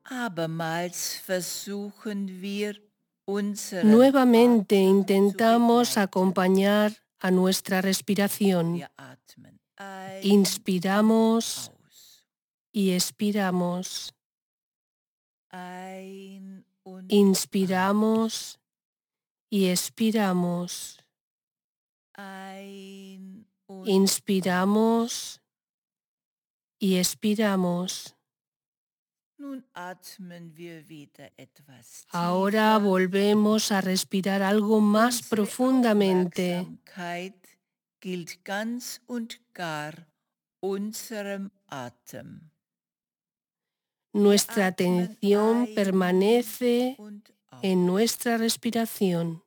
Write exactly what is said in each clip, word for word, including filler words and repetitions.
Abermals versuchen wir, unseren Nuevamente Atem zu intentamos begleiten. acompañar a nuestra respiración. Wir atmen ein und Inspiramos aus. y expiramos. Ein und aus. Inspiramos y expiramos. Ein und aus. Inspiramos y expiramos. Nun atmen wir wieder etwas Ahora tiefer. volvemos a respirar algo más Unsere profundamente. Aufmerksamkeit gilt ganz und gar unserem Atem. Wir Nuestra atmen atención ein permanece und en aus. nuestra respiración.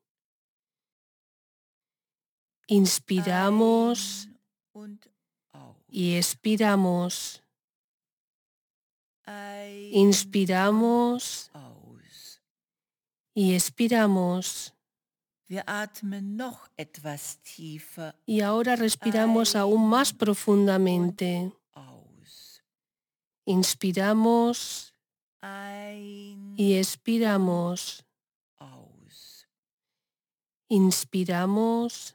Inspiramos Ein und y aus. expiramos. Ein und Inspiramos aus. y expiramos. Wir atmen noch etwas tiefer Y ahora respiramos aún más ein und profundamente. aus. Inspiramos Ein y und expiramos. aus. Inspiramos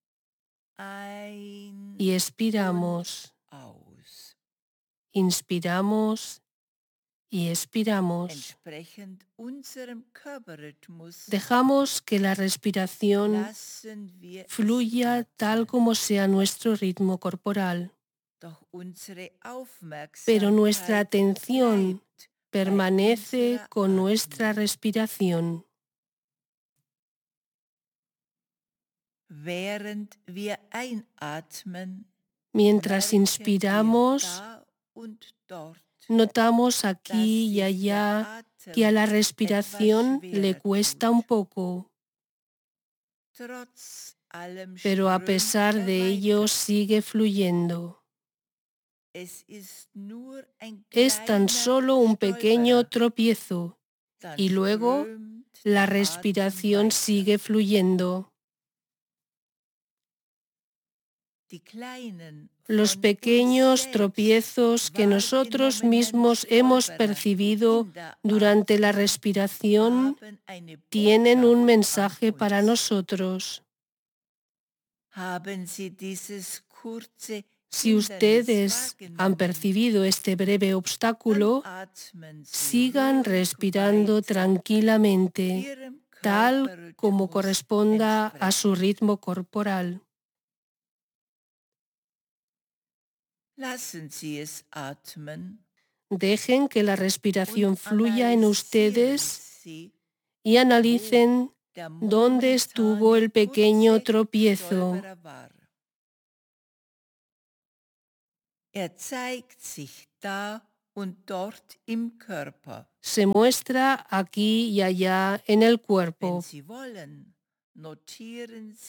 Ein y und expiramos. aus. Inspiramos y expiramos. Entsprechend unserem Körperrhythmus Dejamos que la respiración lassen wir es fluya tal atmen. como sea nuestro ritmo corporal. Doch unsere Pero nuestra Aufmerksamkeit atención bleibt bei permanece unserer con nuestra Atmung. respiración. Während wir einatmen, Mientras merken wir inspiramos, da und dort, notamos dass aquí y sich der allá que a Atem la etwas respiración le schwerer cuesta un tut. poco, Trotz allem pero a strömt pesar er de ello weiter. sigue fluyendo. Es ist nur ein Es tan kleiner solo un pequeño Stolperer, tropiezo dann y luego strömt la der Atem respiración weiter. sigue fluyendo. Die kleinen, Los von uns pequeños selbst tropiezos que nosotros wahrgenommenen mismos hemos Stolperer percibido in der durante la Atmung respiración haben eine tienen un Botschaft an mensaje para uns. nosotros. Haben Sie dieses kurze Si Hindernis ustedes han wahrgenommen, percibido este breve dann obstáculo, atmen Sie sigan ruhig respirando weiter, tranquilamente, Ihrem tal como Körperrhythmus corresponda a su entsprechend. ritmo corporal. Lassen Sie es atmen Dejen que la und respiración fluya en analysieren ustedes Sie, y wo analicen der dónde estuvo momentane el pequeño kurze tropiezo. Stolperer war. Er zeigt sich da und dort im Körper. Se muestra aquí y allá en el Wenn cuerpo. Sie wollen, notieren